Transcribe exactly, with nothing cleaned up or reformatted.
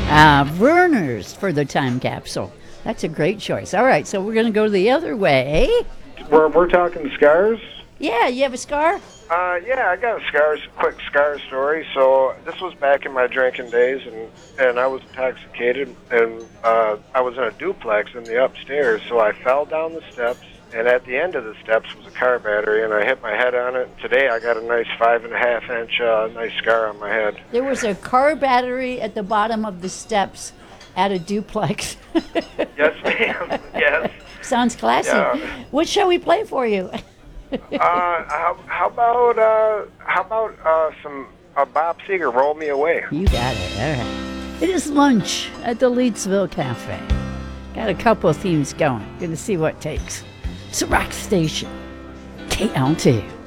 Uh, Verner's for the time capsule. That's a great choice. All right, so we're going to go the other way. We're, we're talking scars? Yeah, you have a scar? Uh, yeah, I got a scars, quick scar story. So this was back in my drinking days, and, and I was intoxicated, and uh, I was in a duplex in the upstairs, so I fell down the steps, and at the end of the steps was a car battery, and I hit my head on it. Today I got a nice five and a half inch uh, nice scar on my head. There was a car battery at the bottom of the steps at a duplex. Yes, ma'am. Yes. Sounds classy. Yeah. What shall we play for you? uh, how, how about uh, how about uh, some uh, Bob Seger, "Roll Me Away"? You got it. All right. It is lunch at the Leedsville Cafe. Got a couple of themes going. Gonna see what takes. It's a rock station. K L T.